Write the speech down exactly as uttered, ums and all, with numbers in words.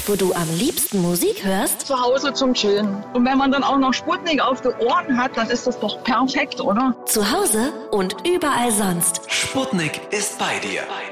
wo du am liebsten Musik hörst? Zu Hause zum Chillen. Und wenn man dann auch noch Sputnik auf den Ohren hat, dann ist das doch perfekt, oder? Zu Hause und überall sonst. Sputnik ist bei dir.